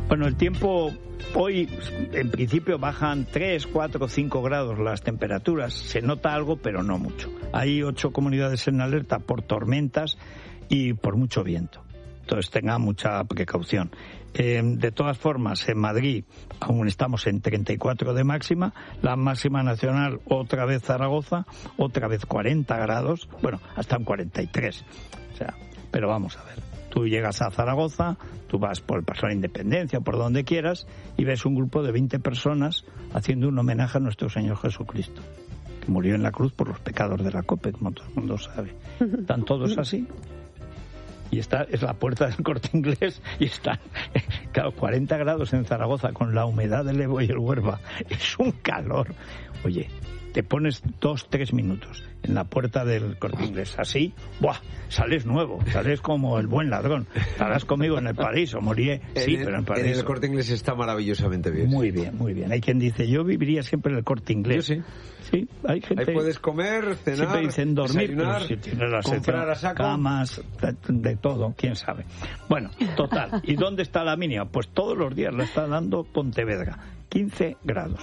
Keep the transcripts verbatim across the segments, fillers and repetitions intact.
Bueno, el tiempo hoy, en principio, bajan tres, cuatro, cinco grados las temperaturas. Se nota algo, pero no mucho. Hay ocho comunidades en alerta por tormentas y por mucho viento. Entonces tenga mucha precaución. Eh, de todas formas, en Madrid aún estamos en treinta y cuatro de máxima. La máxima nacional, otra vez Zaragoza, otra vez cuarenta grados. Bueno, hasta en cuarenta y tres. O sea, pero vamos a ver. Tú llegas a Zaragoza, tú vas por el Paso de la Independencia, por donde quieras, y ves un grupo de veinte personas haciendo un homenaje a nuestro Señor Jesucristo, que murió en la cruz por los pecados de la COPE, como todo el mundo sabe. Están todos así. Y esta es la puerta del Corte Inglés y está, claro, cuarenta grados en Zaragoza con la humedad del Ebro y el Huerva. Es un calor. Oye, te pones dos, tres minutos en la puerta del Corte Inglés así, ¡buah! Sales nuevo, sales como el buen ladrón. Estarás conmigo en el paraíso, moriré, sí, en el, pero en el paraíso. En el Corte Inglés está maravillosamente bien. Muy bien, muy bien. Hay quien dice, yo viviría siempre en el Corte Inglés. Yo sí. Sí, hay gente. Ahí puedes comer, cenar, siempre dicen dormir, desayunar, si tienes la comprar a saco. Camas, de, de todo, quién sabe. Bueno, total. ¿Y dónde está la mínima? Pues todos los días la está dando Pontevedra, quince grados.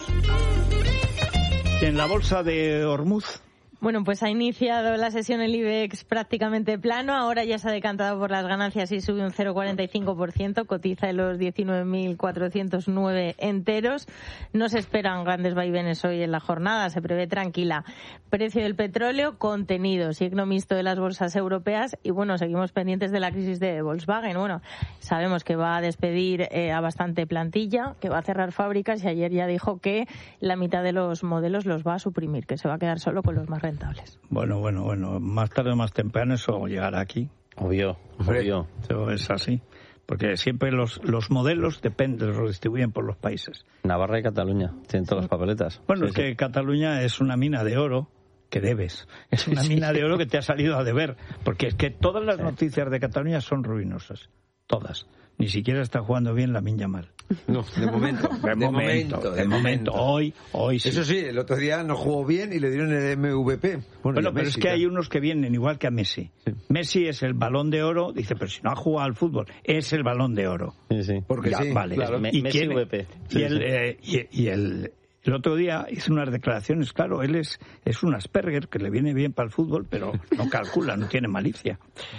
Y en la bolsa de Hormuz. Bueno, pues ha iniciado la sesión el IBEX prácticamente plano, ahora ya se ha decantado por las ganancias y sube un cero coma cuarenta y cinco por ciento, cotiza en los diecinueve mil cuatrocientos nueve enteros. No se esperan grandes vaivenes hoy en la jornada, se prevé tranquila. Precio del petróleo contenido, signo mixto de las bolsas europeas y bueno, seguimos pendientes de la crisis de Volkswagen. Bueno, sabemos que va a despedir eh, a bastante plantilla, que va a cerrar fábricas y ayer ya dijo que la mitad de los modelos los va a suprimir, que se va a quedar solo con los más rentables. Bueno, bueno, bueno, más tarde o más temprano eso llegará aquí. Obvio, obvio. Eso es así. Porque siempre los, los modelos dependen, los distribuyen por los países. Navarra y Cataluña tienen todas las papeletas. Bueno, sí, es sí. que Cataluña es una mina de oro que debes. Es una mina de oro que te ha salido a deber. Porque es que todas las noticias de Cataluña son ruinosas. Todas. Ni siquiera está jugando bien Lamine Yamal. No, de momento. De, de momento, momento, de, de momento. Hoy, hoy sí. Eso sí, el otro día no jugó bien y le dieron el M V P. Bueno, bueno pero es que hay unos que vienen igual que a Messi. Sí. Messi es el Balón de Oro, dice, pero si no ha jugado al fútbol, es el Balón de Oro. Sí, sí. Porque ya, sí, vale. Claro. Y Messi quién, V P. Sí, y, el, sí. eh, y, y el, el otro día hizo unas declaraciones, claro, él es, es un Asperger que le viene bien para el fútbol, pero no calcula, no tiene malicia.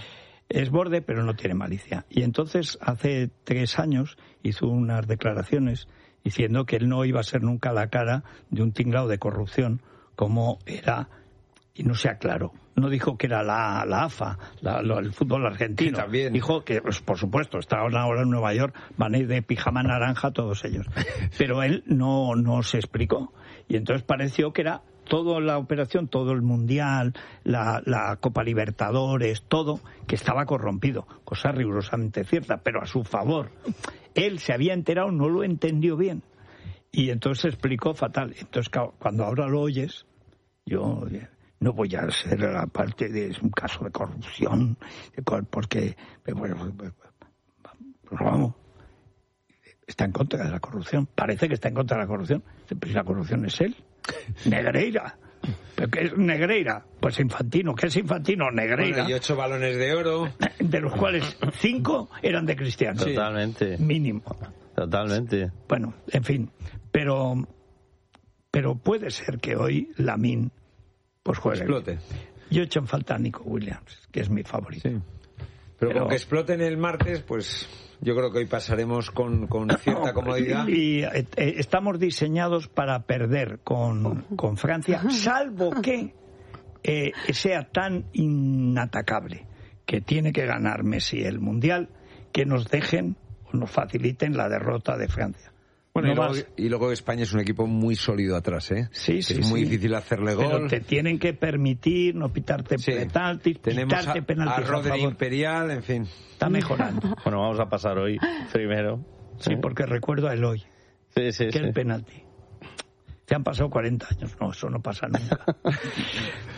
Es borde, pero no tiene malicia. Y entonces, hace tres años, hizo unas declaraciones diciendo que él no iba a ser nunca la cara de un tinglao de corrupción, como era, y no se aclaró. No dijo que era la, la AFA, la, lo, el fútbol argentino. También. Dijo que, pues, por supuesto, estaban ahora en Nueva York, van a ir de pijama naranja todos ellos. Pero él no, no se explicó. Y entonces pareció que era toda la operación, todo el Mundial, la, la Copa Libertadores, todo, que estaba corrompido. Cosa rigurosamente cierta, pero a su favor. Él se había enterado, no lo entendió bien. Y entonces se explicó fatal. Entonces, cuando ahora lo oyes, yo no voy a ser la parte de un caso de corrupción, porque, bueno, vamos, está en contra de la corrupción. Parece que está en contra de la corrupción, pero la corrupción es él. Negreira. ¿Pero qué es Negreira? Pues Infantino. ¿Qué es Infantino? Negreira. Bueno, y ocho balones de oro. De los cuales cinco eran de Cristiano. Sí. Totalmente. Mínimo. Totalmente. Bueno, en fin. Pero pero puede ser que hoy Lamine pues juegue. Explote. Yo he hecho en falta a Nico Williams, que es mi favorito. Sí. Pero, Pero con que exploten el martes, pues yo creo que hoy pasaremos con, con cierta comodidad. Y, y eh, estamos diseñados para perder con, con Francia, salvo que eh, sea tan inatacable que tiene que ganar Messi el Mundial, que nos dejen o nos faciliten la derrota de Francia. Bueno, no y, luego, vas... y luego España es un equipo muy sólido atrás, ¿eh? Sí, sí, es muy sí. difícil hacerle gol. Pero te tienen que permitir no pitarte sí. penaltis, Tenemos pitarte a, penaltis a Rodri a favor. Imperial, en fin. Está mejorando. Bueno, vamos a pasar hoy primero. Sí, ¿eh? Porque recuerdo a Eloy. Sí, sí, que sí. el penalti. Se han pasado cuarenta años. No, eso no pasa nunca. Bueno,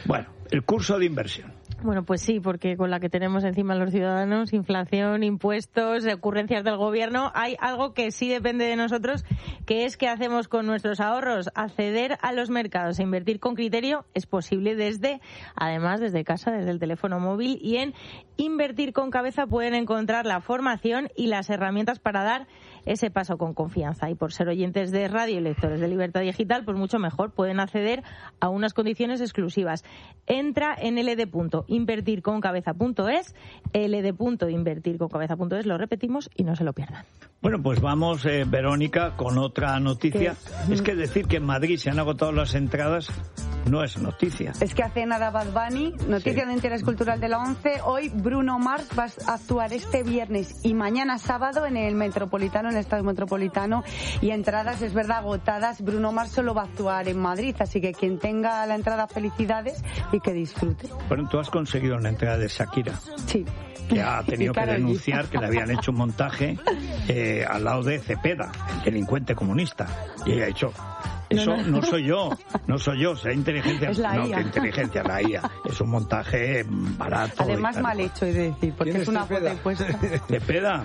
el curso de inversión. Bueno, pues sí, porque con la que tenemos encima los ciudadanos, inflación, impuestos, ocurrencias del gobierno, hay algo que sí depende de nosotros, que es qué hacemos con nuestros ahorros. Acceder a los mercados e invertir con criterio es posible desde, además, desde casa, desde el teléfono móvil, y en Invertir con Cabeza pueden encontrar la formación y las herramientas para dar ese paso con confianza. Y por ser oyentes de radio y lectores de Libertad Digital, pues mucho mejor, pueden acceder a unas condiciones exclusivas. Entra en ld punto invertir con cabeza punto es, ld punto invertir con cabeza punto es, lo repetimos y no se lo pierdan. Bueno, pues vamos, eh, Verónica, con otra noticia. ¿Qué? Es que decir que en Madrid se han agotado las entradas no es noticia. Es que hace nada Bad Bunny, noticia sí. de interés cultural de la ONCE. Hoy Bruno Mars va a actuar este viernes y mañana sábado en el Metropolitano, en el Estadio Metropolitano, y entradas, es verdad, agotadas. Bruno Mars solo va a actuar en Madrid, así que quien tenga la entrada, felicidades y que disfrute. Bueno, tú has conseguido una entrada de Shakira. Sí. Que ha tenido que denunciar que le habían hecho un montaje eh, al lado de Cepeda, el delincuente comunista. Y ella ha hecho... Eso no, no. no soy yo, no soy yo, sea inteligencia. Es la no, I A. que inteligencia, la I A. Es un montaje barato. Además mal hecho, he de decir, porque es una foto puesta. Cepeda.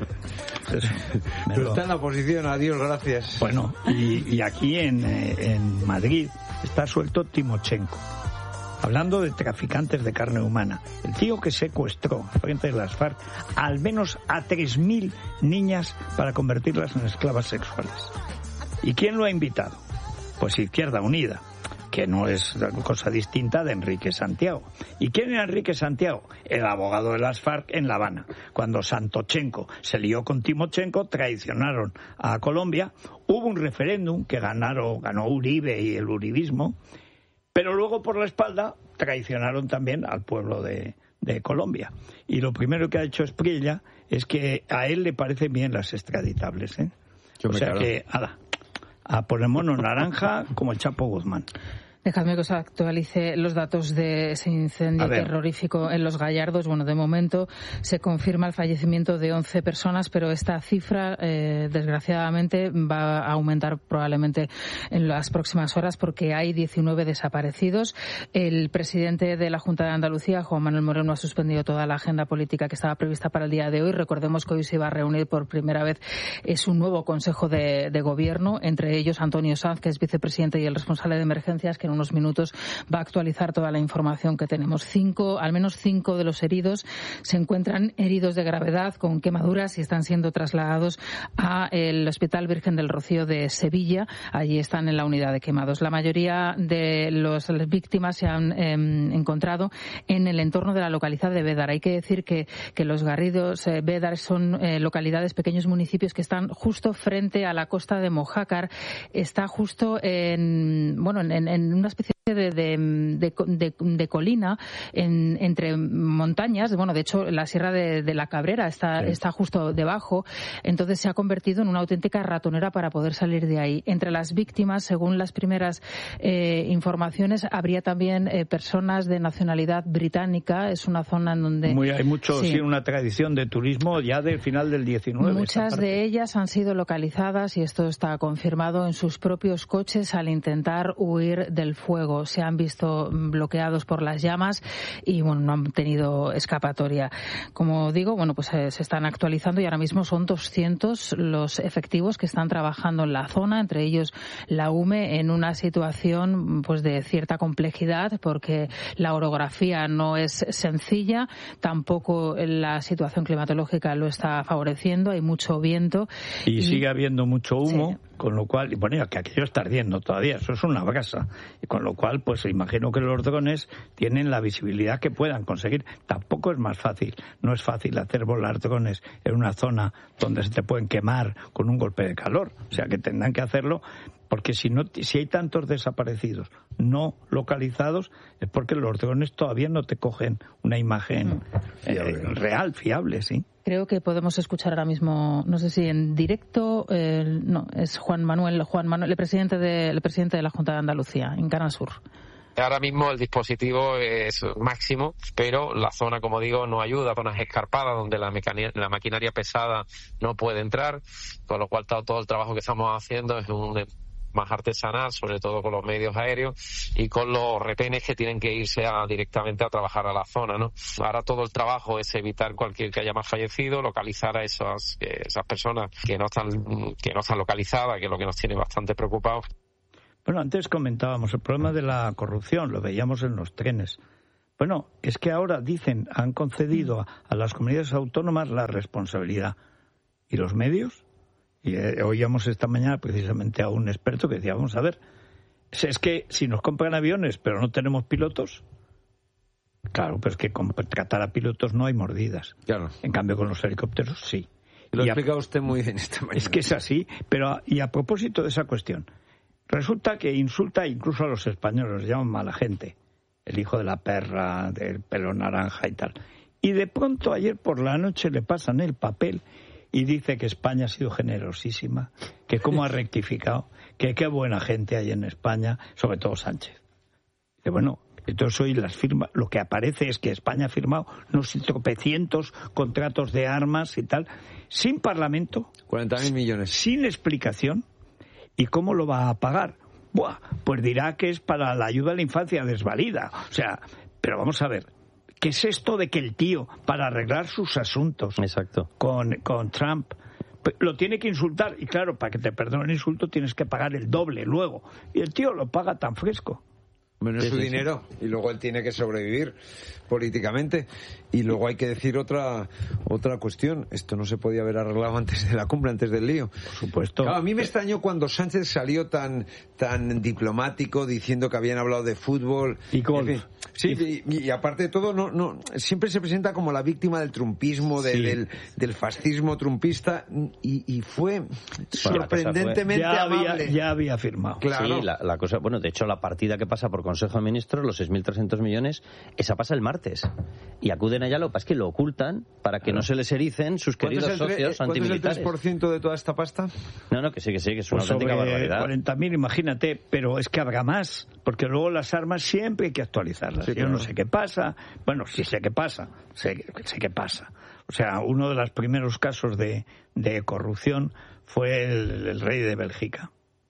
Pero está en la oposición, adiós, gracias. Bueno, y, y aquí en, en Madrid está suelto Timochenko. Hablando de traficantes de carne humana, el tío que secuestró frente de las FARC al menos a tres mil niñas para convertirlas en esclavas sexuales. ¿Y quién lo ha invitado? Pues Izquierda Unida, que no es cosa distinta de Enrique Santiago. ¿Y quién era Enrique Santiago? El abogado de las FARC en La Habana. Cuando Santochenko se lió con Timochenko, traicionaron a Colombia, hubo un referéndum que ganaron, ganó Uribe y el uribismo, pero luego por la espalda traicionaron también al pueblo de, de Colombia. Y lo primero que ha hecho Espriella es que a él le parecen bien las extraditables, ¿eh? O sea que, ala, a por el mono naranja como el Chapo Guzmán. Dejadme que os actualice los datos de ese incendio terrorífico en Los Gallardos. Bueno, de momento se confirma el fallecimiento de once personas, pero esta cifra, eh, desgraciadamente, va a aumentar probablemente en las próximas horas porque hay diecinueve desaparecidos. El presidente de la Junta de Andalucía, Juan Manuel Moreno, ha suspendido toda la agenda política que estaba prevista para el día de hoy. Recordemos que hoy se iba a reunir por primera vez es un nuevo Consejo de, de Gobierno, entre ellos Antonio Sanz, que es vicepresidente y el responsable de emergencias, que en unos minutos va a actualizar toda la información que tenemos. Cinco, al menos cinco de los heridos se encuentran heridos de gravedad con quemaduras y están siendo trasladados al Hospital Virgen del Rocío de Sevilla. Allí están en la unidad de quemados. La mayoría de los, las víctimas se han eh, encontrado en el entorno de la localidad de Bédar. Hay que decir que, que los Garridos, eh, Bédar, son eh, localidades, pequeños municipios que están justo frente a la costa de Mojácar. Está justo en, bueno, en, en una especie de, de, de, de, de colina en, entre montañas. Bueno, de hecho, la Sierra de, de la Cabrera está, sí. está justo debajo. Entonces se ha convertido en una auténtica ratonera para poder salir de ahí. Entre las víctimas, según las primeras eh, informaciones, habría también eh, personas de nacionalidad británica. Es una zona en donde... Muy, hay mucho, sí. sí, una tradición de turismo ya del final del diecinueve. Muchas de ellas han sido localizadas, y esto está confirmado, en sus propios coches al intentar huir del fuego. Se han visto bloqueados por las llamas y, bueno, no han tenido escapatoria. Como digo, bueno, pues eh, se están actualizando y ahora mismo son doscientos los efectivos que están trabajando en la zona, entre ellos la U M E, en una situación pues de cierta complejidad porque la orografía no es sencilla, tampoco la situación climatológica lo está favoreciendo, hay mucho viento. Y, y... sigue habiendo mucho humo. Sí. Con lo cual, y bueno, que aquello está ardiendo todavía, eso es una brasa. Y con lo cual, pues imagino que los drones tienen la visibilidad que puedan conseguir. Tampoco es más fácil, no es fácil hacer volar drones en una zona donde se te pueden quemar con un golpe de calor. O sea que tendrán que hacerlo, porque si no, si hay tantos desaparecidos no localizados, es porque los drones todavía no te cogen una imagen eh, real, fiable, ¿sí? Creo que podemos escuchar ahora mismo, no sé si en directo, eh, no, es Juan Manuel, Juan Manuel, el presidente de, el presidente de la Junta de Andalucía, en Canal Sur. Ahora mismo el dispositivo es máximo, pero la zona, como digo, no ayuda, zonas escarpadas donde la, mecani- la maquinaria pesada no puede entrar, con lo cual todo, todo el trabajo que estamos haciendo es un más artesanal, sobre todo con los medios aéreos y con los retenes que tienen que irse a, directamente a trabajar a la zona, ¿no? Ahora todo el trabajo es evitar cualquier que haya más fallecido, localizar a esas, esas personas que no están, que no están localizadas, que es lo que nos tiene bastante preocupados. Bueno, antes comentábamos el problema de la corrupción, lo veíamos en los trenes. Bueno, es que ahora dicen, han concedido a, a las comunidades autónomas la responsabilidad. ¿Y los medios? Y eh, oíamos esta mañana precisamente a un experto que decía, vamos a ver, es que si nos compran aviones pero no tenemos pilotos, claro, pero es que con contratar a pilotos no hay mordidas. Claro. En cambio con los helicópteros sí. Lo ha y explicado usted muy bien esta mañana. Es que es así, pero y a propósito de esa cuestión, resulta que insulta incluso a los españoles, los llaman mala gente, el hijo de la perra, del pelo naranja y tal. Y de pronto ayer por la noche le pasan el papel y dice que España ha sido generosísima, que cómo ha rectificado, que qué buena gente hay en España, sobre todo Sánchez. Y bueno, entonces hoy las firmas, lo que aparece es que España ha firmado unos tropecientos contratos de armas y tal, sin parlamento, cuarenta mil millones, sin explicación. ¿Y cómo lo va a pagar? Buah, pues dirá que es para la ayuda a la infancia desvalida. O sea, pero vamos a ver, ¿qué es esto de que el tío, para arreglar sus asuntos Exacto. con, con Trump, lo tiene que insultar? Y claro, para que te perdone el insulto tienes que pagar el doble luego. Y el tío lo paga tan fresco. Bueno, es sí, su sí, dinero sí. Y luego él tiene que sobrevivir políticamente. Y luego hay que decir otra otra cuestión. Esto no se podía haber arreglado antes de la cumbre, antes del lío. Por supuesto. Claro, a mí me extrañó cuando Sánchez salió tan tan diplomático diciendo que habían hablado de fútbol y golf. En fin, sí, y, y aparte de todo, no no siempre se presenta como la víctima del trumpismo, de, sí. del, del fascismo trumpista, y, y fue bueno, sorprendentemente fue, ya amable. Había, ya había firmado. Claro. Sí, la, la cosa, bueno, de hecho la partida que pasa por Consejo de Ministros, los seis mil trescientos millones, esa pasa el martes. Y acuden allá, lo que pasa es que lo ocultan para que no se les ericen sus queridos ¿Cuánto es el, socios ¿cuánto antimilitares. ¿Cuánto es el tres por ciento de toda esta pasta? No, no, que sí, que sí, que es una pues auténtica sobre barbaridad. cuarenta mil, imagínate, pero es que habrá más, porque luego las armas siempre hay que actualizarlas. Sí, Yo claro. no sé qué pasa, bueno, sí sé qué pasa, sé, sé qué pasa. O sea, uno de los primeros casos de, de corrupción fue el, el rey de Bélgica.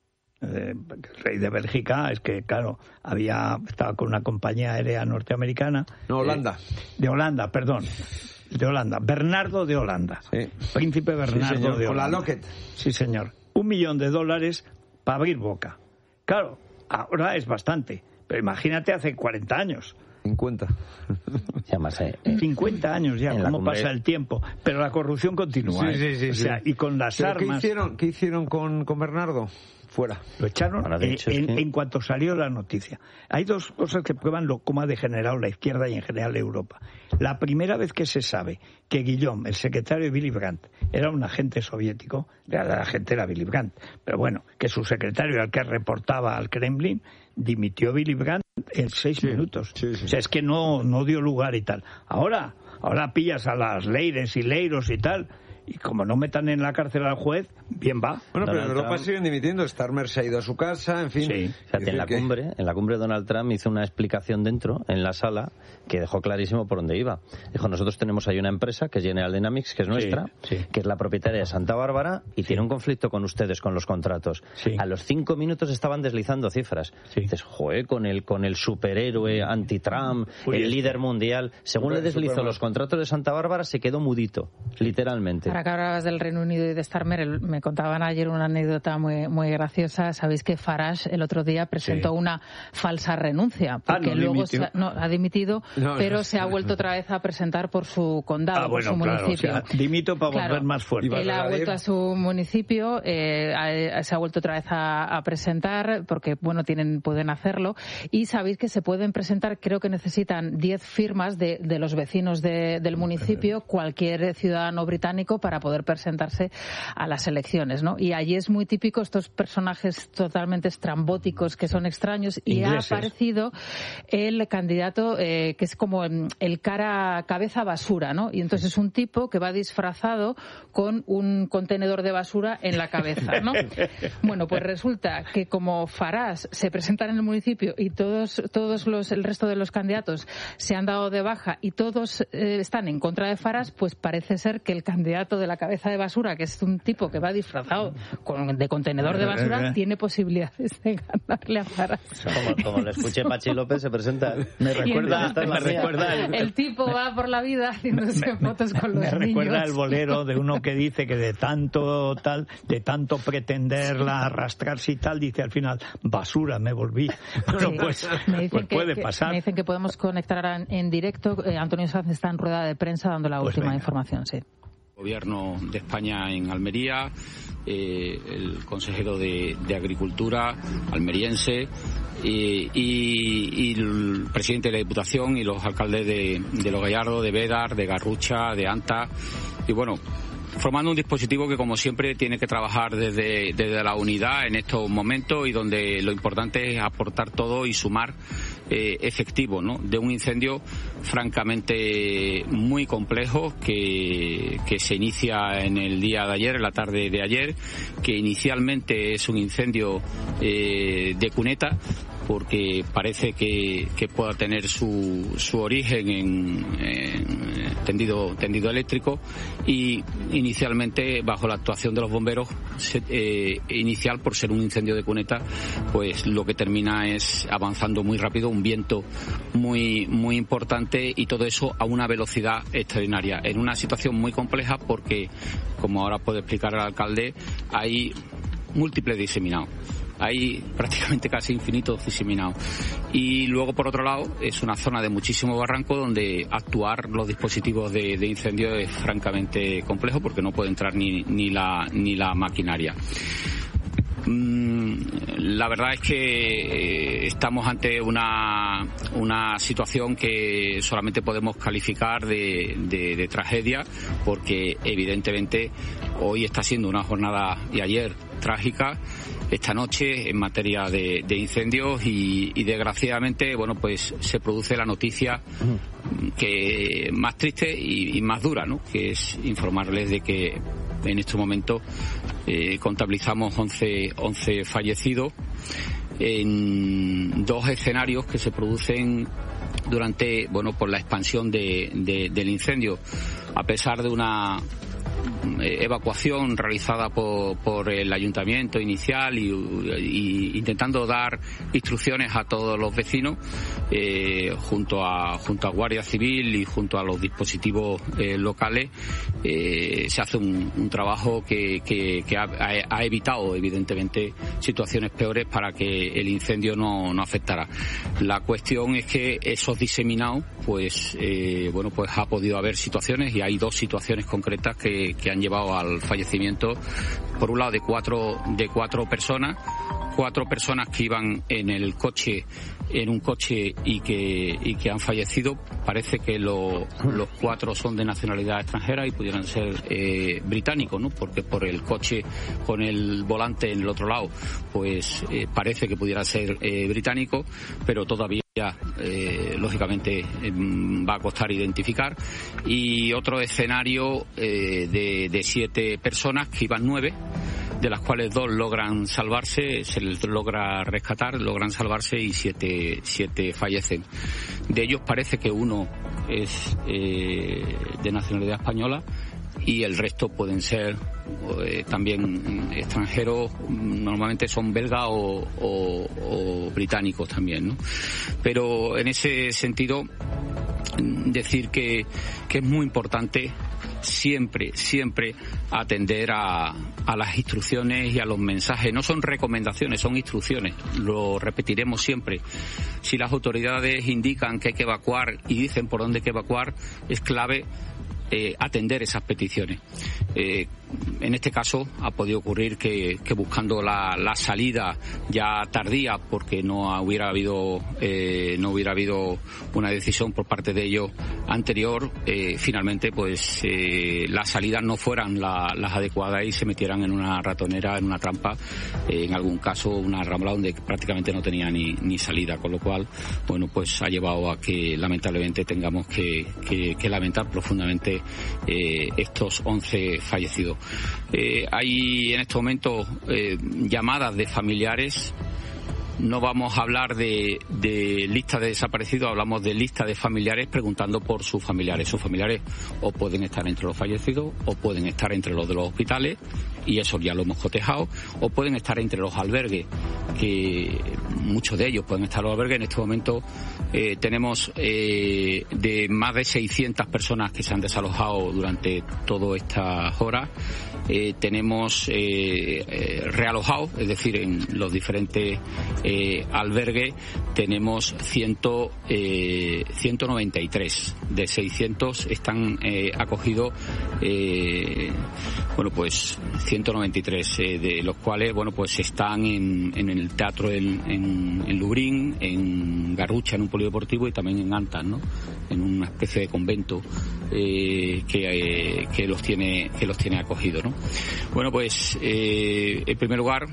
El rey de Bélgica es que, claro, había estaba con una compañía aérea norteamericana. No, Holanda. Eh, de Holanda, perdón. De Holanda. Bernardo de Holanda. Sí. Príncipe Bernardo sí, señor, de Holanda. Con la Lockheed. Sí, señor. Un millón de dólares para abrir boca. Claro, ahora es bastante. Pero imagínate hace cuarenta años. cincuenta. Además, eh, cincuenta años ya, cómo cumbre... pasa el tiempo. Pero la corrupción continúa. Sí, sí, sí. ¿eh? O sea, sí. y con las ¿Pero armas... ¿Qué hicieron, qué hicieron con, con Bernardo? Fuera. Lo echaron bueno, en, hecho, es en, que... en cuanto salió la noticia. Hay dos cosas que prueban lo, cómo ha degenerado la izquierda y en general Europa. La primera vez que se sabe que Guillaume, el secretario de Willy Brandt, era un agente soviético, la agente era Willy Brandt, pero bueno, que su secretario era el que reportaba al Kremlin, dimitió Willy Brandt en seis sí, minutos. Sí, sí. O sea, es que no, no dio lugar y tal. Ahora, ahora pillas a las Leires y Leiros y tal... Y como no metan en la cárcel al juez, bien va. Bueno, pero Donald en Europa Trump... siguen dimitiendo. Starmer se ha ido a su casa, en fin. Sí. Fíjate, en la que... cumbre, en la cumbre Donald Trump hizo una explicación dentro, en la sala, que dejó clarísimo por dónde iba. Dijo, nosotros tenemos ahí una empresa, que es General Dynamics, que es nuestra, sí, sí. que es la propietaria de Santa Bárbara, y sí. tiene un conflicto con ustedes, con los contratos. Sí. A los cinco minutos estaban deslizando cifras. Sí. Dices, joder, con el, con el superhéroe anti-Trump, el este. líder mundial. Según Super, le deslizó super los contratos de Santa Bárbara, se quedó mudito, literalmente. Ahora que hablabas del Reino Unido y de Starmer, me contaban ayer una anécdota muy muy graciosa. Sabéis que Farage el otro día presentó sí. una falsa renuncia, porque ah, no, luego dimitió. se ha, no, ha dimitido, no, pero no, se ha vuelto otra vez a presentar por su condado, ah, por bueno, su claro, municipio. O sea, dimito para claro, volver más fuerte. Él ha vuelto a su municipio, eh, a, se ha vuelto otra vez a, a presentar, porque bueno, tienen pueden hacerlo, y sabéis que se pueden presentar, creo que necesitan diez firmas de, de los vecinos de, del municipio, cualquier ciudadano británico, para poder presentarse a las elecciones, ¿no? Y allí es muy típico estos personajes totalmente estrambóticos que son extraños, y Ingleses. Ha aparecido el candidato eh, que es como el cara cabeza basura, ¿no? Y entonces es un tipo que va disfrazado con un contenedor de basura en la cabeza, ¿no? Bueno, pues resulta que como Farage se presenta en el municipio y todos todos los el resto de los candidatos se han dado de baja y todos eh, están en contra de Farage, pues parece ser que el candidato relato de la cabeza de basura, que es un tipo que va disfrazado con, de contenedor de basura, tiene posibilidades de ganarle a Zara. Como, como le escuché Pachi López se presenta. Me recuerda, me recuerda el, el tipo me, va por la vida haciéndose me, fotos con los me niños. Me recuerda el bolero de uno que dice que de tanto tal, de tanto pretenderla arrastrarse y tal, dice al final, basura, me volví. Bueno, sí, pues, me pues que, puede que, pasar. Me dicen que podemos conectar en, en directo. Eh, Antonio Sanz está en rueda de prensa dando la pues última venga. información, sí. Gobierno de España en Almería, eh, el consejero de, de Agricultura almeriense eh, y, y el presidente de la Diputación y los alcaldes de, de Los Gallardos, de Bédar, de Garrucha, de Anta, y bueno, formando un dispositivo que, como siempre, tiene que trabajar desde, desde la unidad en estos momentos y donde lo importante es aportar todo y sumar eh, efectivo, ¿no? De un incendio francamente muy complejo que, que se inicia en el día de ayer, en la tarde de ayer, que inicialmente es un incendio eh, de cuneta, porque parece que, que pueda tener su, su origen en, en tendido, tendido eléctrico y inicialmente bajo la actuación de los bomberos se, eh, inicial por ser un incendio de cuneta, pues lo que termina es avanzando muy rápido, un viento muy, muy importante y todo eso a una velocidad extraordinaria, en una situación muy compleja porque, como ahora puede explicar el alcalde, hay múltiples diseminados. Hay prácticamente casi infinitos diseminados. Y luego, por otro lado, es una zona de muchísimo barranco donde actuar los dispositivos de, de incendio es francamente complejo porque no puede entrar ni, ni, la, ni la maquinaria. La verdad es que estamos ante una, una situación que solamente podemos calificar de, de, de tragedia porque evidentemente hoy está siendo una jornada y ayer trágica, esta noche en materia de, de incendios y, y desgraciadamente bueno pues se produce la noticia que más triste y, y más dura, ¿no? Que es informarles de que en este momento eh, contabilizamos once, once fallecidos en dos escenarios que se producen durante, bueno, por la expansión de, de, del incendio. A pesar de una evacuación realizada por, por el ayuntamiento inicial y, y intentando dar instrucciones a todos los vecinos eh, junto a junto a Guardia Civil y junto a los dispositivos eh, locales eh, se hace un, un trabajo que, que, que ha, ha evitado evidentemente situaciones peores para que el incendio no, no afectara. La cuestión es que esos diseminados pues eh, bueno pues ha podido haber situaciones y hay dos situaciones concretas que, que han llevado al fallecimiento, por un lado de cuatro de cuatro personas, cuatro personas que iban en el coche, en un coche y que y que han fallecido. Parece que lo, los cuatro son de nacionalidad extranjera y pudieran ser eh, británicos, ¿no? Porque por el coche con el volante en el otro lado, pues eh, parece que pudiera ser eh, británico, pero todavía Eh, lógicamente eh, va a costar identificar. Y otro escenario eh, de, de siete personas, que iban nueve, de las cuales dos logran salvarse, se les logra rescatar, logran salvarse y siete, siete fallecen. De ellos parece que uno es eh, de nacionalidad española y el resto pueden ser eh, también extranjeros, normalmente son belgas o, o, o británicos también, ¿no? Pero en ese sentido decir que, que es muy importante siempre, siempre atender a, a las instrucciones y a los mensajes. No son recomendaciones, son instrucciones. Lo repetiremos siempre. Si las autoridades indican que hay que evacuar y dicen por dónde hay que evacuar, es clave Eh, atender esas peticiones. Eh, en este caso ha podido ocurrir que, que buscando la, la salida ya tardía, porque no hubiera habido eh, no hubiera habido una decisión por parte de ellos anterior, eh, finalmente pues eh, las salidas no fueran la, las adecuadas y se metieran en una ratonera, en una trampa, eh, en algún caso una rambla donde prácticamente no tenía ni, ni salida, con lo cual bueno pues ha llevado a que lamentablemente tengamos que, que, que lamentar profundamente Eh, estos once fallecidos. Eh, hay en este momento eh, llamadas de familiares no vamos a hablar de, de lista de desaparecidos, hablamos de lista de familiares preguntando por sus familiares. Sus familiares o pueden estar entre los fallecidos o pueden estar entre los de los hospitales, y eso ya lo hemos cotejado, o pueden estar entre los albergues, que muchos de ellos pueden estar en los albergues. En este momento eh, tenemos eh, de más de seiscientas personas que se han desalojado durante todas estas horas. Eh, tenemos eh, eh, realojados, es decir, en los diferentes eh, albergues tenemos ciento, eh, ciento noventa y tres. De seiscientos están eh, acogidos, eh, bueno, pues ciento noventa y tres, eh, de los cuales, bueno, pues están en, en el teatro en, en, en Lubrín, en Garrucha, en un polideportivo, y también en Antas, ¿no? En una especie de convento eh, que, eh, que los tiene que los tiene acogidos, ¿no? Bueno, pues eh, en primer lugar,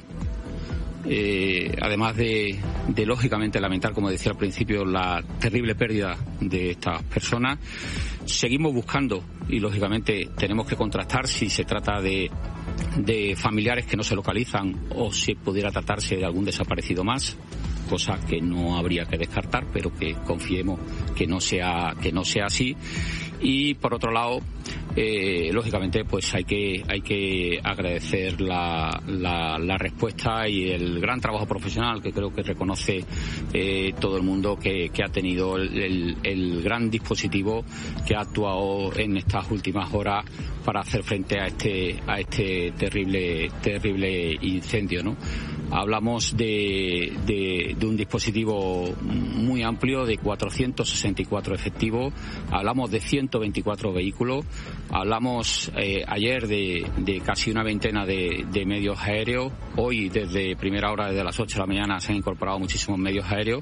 eh, además de, de lógicamente lamentar, como decía al principio, la terrible pérdida de estas personas, seguimos buscando y lógicamente tenemos que contrastar si se trata de, de familiares que no se localizan o si pudiera tratarse de algún desaparecido más, cosa que no habría que descartar, pero que confiemos que no sea que no sea así. Y por otro lado, eh, lógicamente, pues hay que hay que agradecer la, la, la respuesta y el gran trabajo profesional que creo que reconoce eh, todo el mundo que, que ha tenido el, el, el gran dispositivo que ha actuado en estas últimas horas para hacer frente a este a este terrible terrible incendio, ¿no? Hablamos de, de, de un dispositivo muy amplio, de cuatrocientos sesenta y cuatro efectivos, hablamos de ciento veinticuatro vehículos, hablamos eh, ayer de, de casi una veintena de, de medios aéreos, hoy desde primera hora, desde las ocho de la mañana, se han incorporado muchísimos medios aéreos,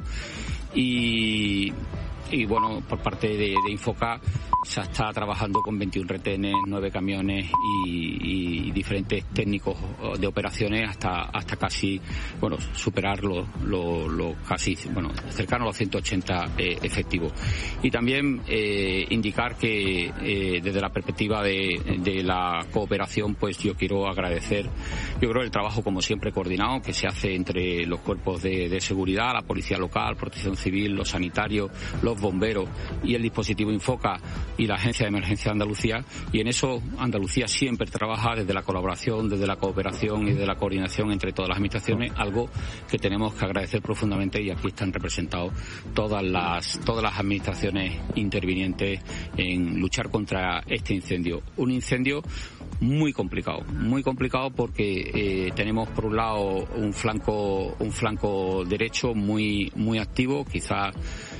y, y bueno, por parte de, de Infoca se está trabajando con veintiún retenes, nueve camiones y, y diferentes técnicos de operaciones hasta hasta casi, bueno, superar los lo, lo casi, bueno, cercano a los ciento ochenta eh, efectivos. Y también eh, indicar que eh, desde la perspectiva de, de la cooperación, pues yo quiero agradecer, yo creo, el trabajo como siempre coordinado que se hace entre los cuerpos de, de seguridad, la policía local, protección civil, los sanitarios, los bomberos y el dispositivo Infoca y la Agencia de Emergencia de Andalucía, y en eso Andalucía siempre trabaja desde la colaboración, desde la cooperación y desde la coordinación entre todas las administraciones, algo que tenemos que agradecer profundamente, y aquí están representados todas las todas las administraciones intervinientes en luchar contra este incendio. Un incendio muy complicado, muy complicado porque eh, tenemos por un lado un flanco un flanco derecho muy muy activo, quizás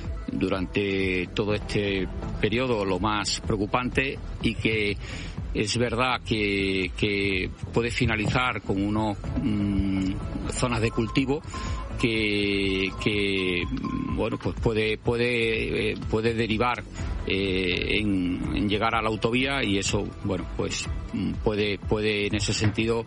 durante todo este periodo lo más preocupante, y que es verdad que, que puede finalizar con unas mmm, zonas de cultivo que, que bueno, pues puede puede eh, puede derivar eh, en, en llegar a la autovía, y eso, bueno, pues puede puede en ese sentido,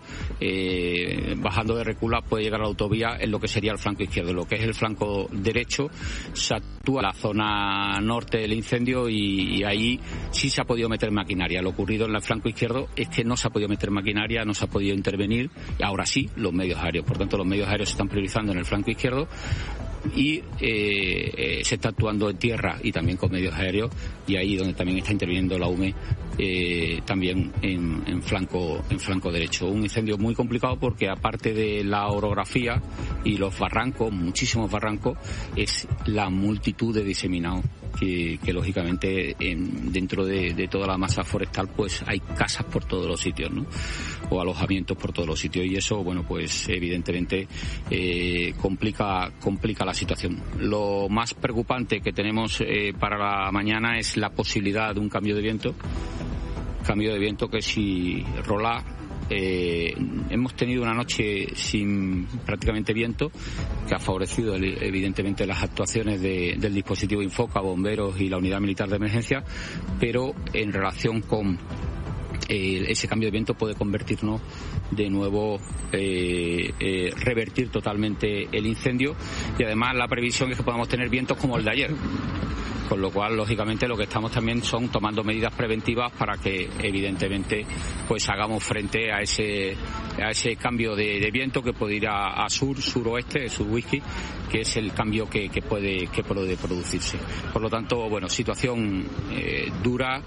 eh, bajando de Recula, puede llegar a la autovía en lo que sería el flanco izquierdo. Lo que es el flanco derecho, se actúa en la zona norte del incendio, y, y ahí sí se ha podido meter maquinaria. Lo ocurrido en el flanco izquierdo es que no se ha podido meter maquinaria, no se ha podido intervenir, y ahora sí los medios aéreos. Por tanto, los medios aéreos se están priorizando en el flanco izquierdo, y eh, eh, se está actuando en tierra y también con medios aéreos, y ahí donde también está interviniendo la U M E, eh, también en, en flanco en flanco derecho. Un incendio muy complicado porque, aparte de la orografía y los barrancos, muchísimos barrancos, es la multitud de diseminados que, que lógicamente en, dentro de, de toda la masa forestal pues hay casas por todos los sitios, ¿no? O alojamientos por todos los sitios, y eso, bueno, pues evidentemente eh, complica complica la situación. Lo más preocupante que tenemos eh, para la mañana es la posibilidad de un cambio de viento, cambio de viento que si rola. Eh, hemos tenido una noche sin prácticamente viento, que ha favorecido evidentemente las actuaciones de, del dispositivo Infoca, bomberos y la unidad militar de emergencia, pero en relación con eh, ese cambio de viento puede convertirnos de nuevo, eh, eh, revertir totalmente el incendio, y además la previsión es que podamos tener vientos como el de ayer. con lo cual lógicamente lo que estamos también son tomando medidas preventivas para que evidentemente pues hagamos frente a ese a ese cambio de, de viento que puede ir a, a sur, suroeste, sur-whisky, que es el cambio que, que puede que puede producirse. Por lo tanto, bueno, situación eh, dura,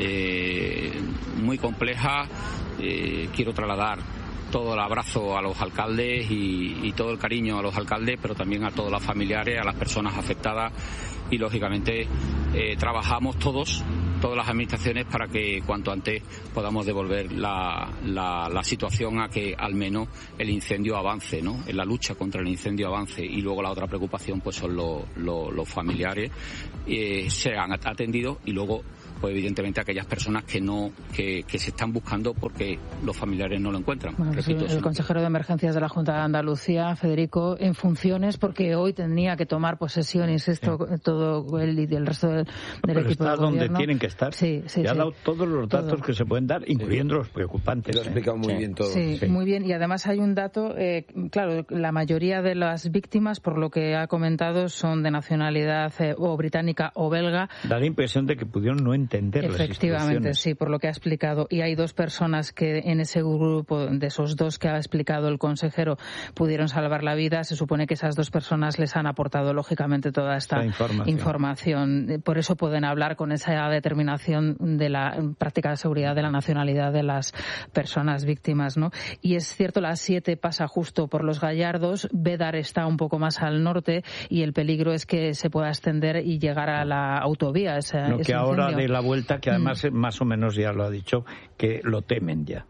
eh, muy compleja. Eh, quiero trasladar todo el abrazo a los alcaldes y, y todo el cariño a los alcaldes, pero también a todos los familiares, a las personas afectadas, y lógicamente eh, trabajamos todos, todas las administraciones, para que cuanto antes podamos devolver la, la, la situación a que al menos el incendio avance, ¿no? En la lucha contra el incendio avance. Y luego la otra preocupación pues son los, los, los familiares, eh, sean atendidos, y luego pues evidentemente aquellas personas que no que, que se están buscando porque los familiares no lo encuentran. Bueno, pues el, el consejero de Emergencias de la Junta de Andalucía, Federico, en funciones, porque hoy tenía que tomar posesión, insisto, sí. todo él y el resto del, del no, equipo está de gobierno. Donde tienen que estar. Sí, sí, y ha sí. dado todos los datos todo. que se pueden dar, incluyendo sí. los preocupantes. Lo ha explicado muy sí. bien todo. Sí, sí, muy bien. Y además hay un dato, eh, claro, la mayoría de las víctimas, por lo que ha comentado, son de nacionalidad eh, o británica o belga. Da la impresión de que pudieron no entender las Efectivamente, sí, por lo que ha explicado. Y hay dos personas que en ese grupo, de esos dos que ha explicado el consejero, pudieron salvar la vida. Se supone que esas dos personas les han aportado, lógicamente, toda esta información. información. Por eso pueden hablar con esa determinación de la práctica de seguridad de la nacionalidad de las personas víctimas, ¿no? Y es cierto, la siete pasa justo por los Gallardos, Bédar está un poco más al norte, y el peligro es que se pueda extender y llegar a la autovía. Ese, no, ese que ahora incendio. de la vuelta, que además mm. más o menos ya lo ha dicho, que lo temen ya.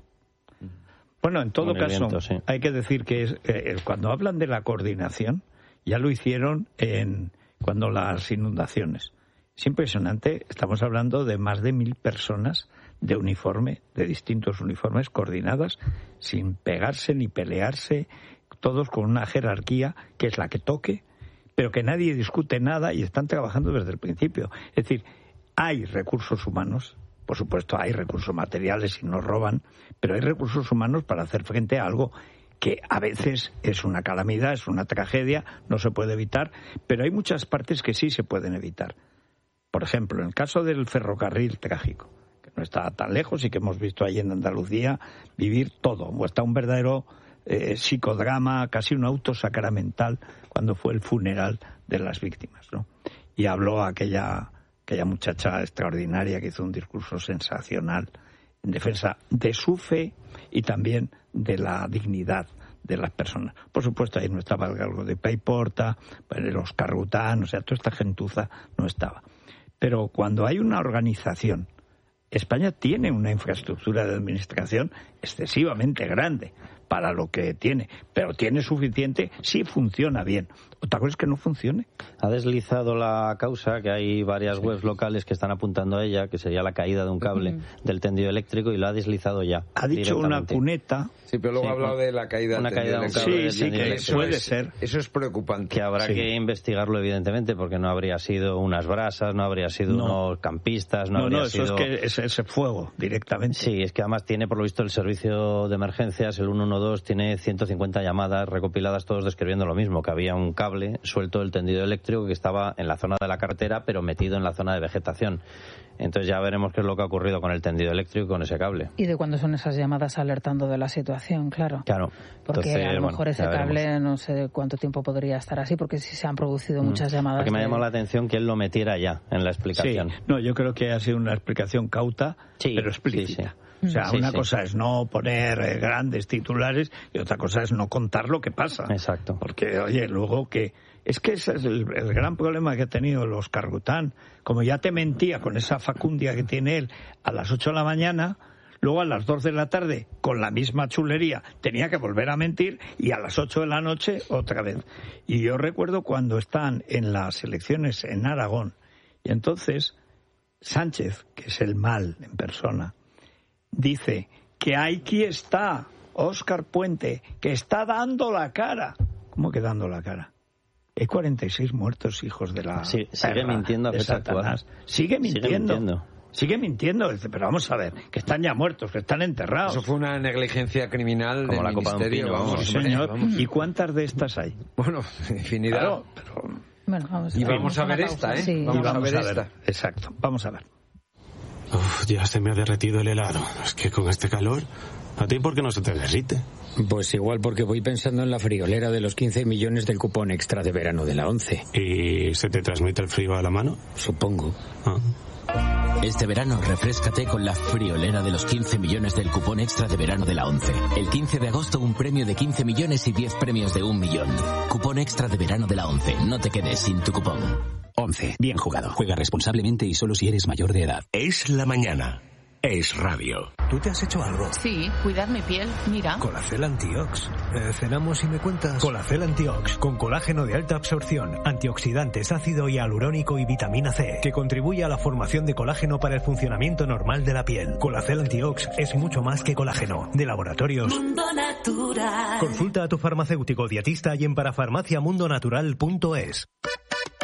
Bueno, en todo caso, viento, sí. hay que decir que es, eh, cuando hablan de la coordinación, ya lo hicieron en cuando las inundaciones. Es impresionante, estamos hablando de más de mil personas de uniforme, de distintos uniformes, coordinadas, sin pegarse ni pelearse, todos con una jerarquía que es la que toque, pero que nadie discute nada y están trabajando desde el principio. Es decir, hay recursos humanos, por supuesto hay recursos materiales y nos roban, pero hay recursos humanos para hacer frente a algo que a veces es una calamidad, es una tragedia, no se puede evitar, pero hay muchas partes que sí se pueden evitar. Por ejemplo, en el caso del ferrocarril trágico, que no está tan lejos y que hemos visto ahí en Andalucía vivir todo, o está un verdadero eh, psicodrama, casi un auto sacramental, cuando fue el funeral de las víctimas, ¿no? Y habló aquella, aquella muchacha extraordinaria que hizo un discurso sensacional en defensa de su fe y también de la dignidad de las personas. Por supuesto, ahí no estaba el galgo de Paiporta, los Carrután, o sea, toda esta gentuza no estaba. Pero cuando hay una organización, España tiene una infraestructura de administración excesivamente grande para lo que tiene, pero tiene suficiente si funciona bien. Otra cosa es que no funcione. Ha deslizado la causa, que hay varias sí. webs locales que están apuntando a ella, que sería la caída de un cable uh-huh. del tendido eléctrico, y lo ha deslizado ya. Ha dicho una cuneta. Sí, pero luego sí, ha hablado de la caída una del caída tendido de un cable sí, del sí, tendido que eléctrico. puede es, ser. Eso es preocupante. Que habrá sí. que investigarlo, evidentemente, porque no habría sido unas brasas, no habría sido no. unos campistas, no, no habría no, eso sido... es que es ese fuego directamente. Sí, es que además tiene, por lo visto, el servicio de emergencias, el ciento doce, tiene ciento cincuenta llamadas recopiladas, todos describiendo lo mismo, que había un cable suelto del tendido eléctrico que estaba en la zona de la carretera, pero metido en la zona de vegetación. Entonces ya veremos qué es lo que ha ocurrido con el tendido eléctrico y con ese cable. Y de cuándo son esas llamadas alertando de la situación, claro. Claro. Porque Entonces, a lo mejor bueno, ese cable veremos. No sé cuánto tiempo podría estar así, porque sí se han producido mm. muchas llamadas. Porque me de... ha llamado la atención que él lo metiera ya en la explicación. Sí, no, yo creo que ha sido una explicación cauta, sí, pero explícita. Sí, sí. O sea, sí, una sí. cosa es no poner eh, grandes titulares y otra cosa es no contar lo que pasa. Exacto. Porque, oye, luego que... Es que ese es el, el gran problema que ha tenido los Carrután. Como ya te mentía con esa facundia que tiene él a las ocho de la mañana, luego a las dos de la tarde, con la misma chulería, tenía que volver a mentir, y a las ocho de la noche otra vez. Y yo recuerdo cuando están en las elecciones en Aragón, y entonces Sánchez, que es el mal en persona, dice que aquí está Óscar Puente, que está dando la cara. ¿Cómo que dando la cara? Hay cuarenta y seis muertos, hijos de la... Sí, sigue mintiendo a fecha actual. Sigue mintiendo. Sigue mintiendo. Sigue mintiendo. Dice, pero vamos a ver, que están ya muertos, que están enterrados. Eso fue una negligencia criminal como del la Copa ministerio. de un pino, vamos, sí, señor. Vamos. ¿Y cuántas de estas hay? Bueno, infinidad. Claro, pero... Bueno, vamos a ver. Y vamos a ver esta, ¿eh? Sí. Vamos, vamos a ver, a ver esta. Exacto, vamos a ver. Uf, ya se me ha derretido el helado. Es que con este calor, ¿a ti por qué no se te derrite? Pues igual porque voy pensando en la friolera de los quince millones del cupón extra de verano de la ONCE. ¿Y se te transmite el frío a la mano? Supongo. Ah. Este verano refréscate con la friolera de los quince millones del cupón extra de verano de la ONCE. El quince de agosto un premio de quince millones y diez premios de un millón. Cupón extra de verano de la ONCE. No te quedes sin tu cupón. ONCE. Bien jugado. Juega responsablemente y solo si eres mayor de edad. Es la mañana. Es radio. ¿Tú te has hecho algo? Sí, cuidar mi piel, mira. Colacel Antiox. Eh, cenamos y me cuentas. Colacel Antiox, con colágeno de alta absorción, antioxidantes, ácido hialurónico y vitamina C, que contribuye a la formación de colágeno para el funcionamiento normal de la piel. Colacel Antiox es mucho más que colágeno. De laboratorios Mundo Natural. Consulta a tu farmacéutico dietista y en parafarmaciamundonatural punto es.